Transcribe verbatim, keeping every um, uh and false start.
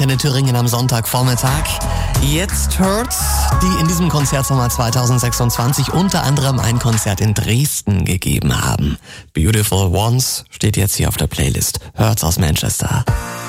Antenne Thüringen am Sonntagvormittag. Jetzt hört's, die in diesem Konzertsommer zweitausendsechsundzwanzig unter anderem ein Konzert in Dresden gegeben haben. Beautiful Ones steht jetzt hier auf der Playlist. Hört's aus Manchester.